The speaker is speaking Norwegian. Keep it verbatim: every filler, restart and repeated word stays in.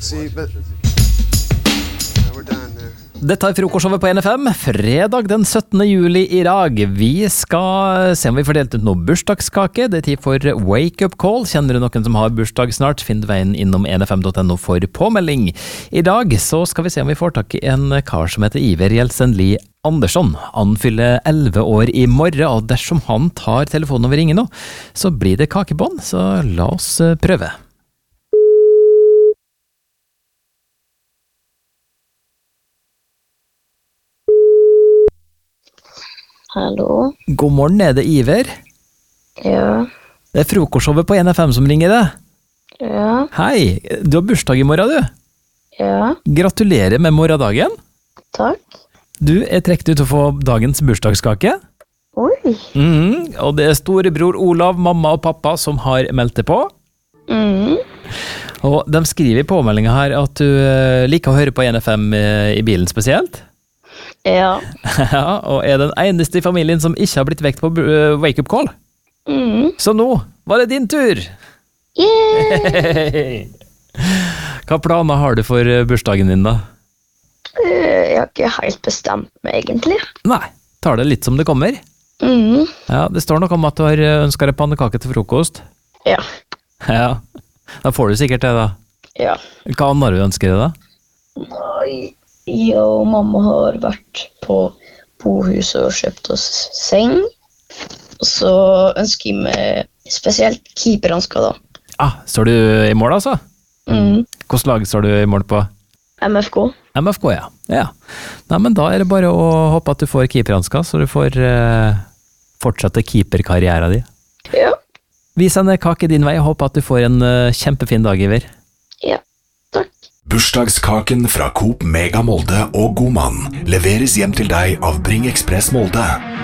see, but yeah, we're done there. Dette er frokostshowet på N F M, fredag den syttende juli i dag. Vi skal se om vi får delt ut noe bursdagskake. Det er tid for Wake Up Call. Kjenner du noen som har bursdag snart? Finn veien innom n f m dot n o for påmelding. I dag så skal vi se om vi får tak i en kar som heter Iver Jelsenli Andersson. Han fyller elleve år i morgen, og dersom han tar telefonen over ringen nå, så blir det kakebånd, så la oss prøve. Hallo? God morgen, er det Iver? Ja. Det er frokostshowet på N F M som ringer det. Ja. Hei, du har bursdag i morgen, du. Ja. Gratulerer med morgendagen. Takk. Du er trekt ut å få dagens bursdagskake. Oi. Mhm, og det er storebror Olav, mamma og pappa som har meldt det på. Mhm. Og de skriver i påmeldingen her at du eh, liker å høre på N F M eh, i bilen spesielt. Ja. Ja, og er den eneste i familien som ikke har blitt vekt på uh, Wake Up Call. Mhm. Så nå var det din tur! Yeah. Hva planer har du for uh, bursdagen din da? Eh, Jeg har ikke helt bestemt meg, egentlig. Nei, tar det litt som det kommer. Mhm. Ja, det står noe om at du har ønsket deg pannekake til frokost. Ja. Ja, da får du sikkert det da. Ja. Hva annet har du ønsket deg da? Nei, jeg og mamma har vært på bohuset og kjøpt oss seng. Og så ønsker jeg meg spesielt keeperhansker da. Ah, står du i mål altså? Mhm. Hvordan lag står du i mål på? M F K. M F K, ja. Ja. Nei, men da er det bare å håpe at du får keeperhansker, så du får uh, fortsette keeperkarrieren din. Ja. Vi sender kake din vei, og håper at du får en uh, kjempefin dag, Iver. Ja. Takk. Bursdagskaken fra Coop Mega Molde og Godmann leveres hjem til deg av Bring Express Molde.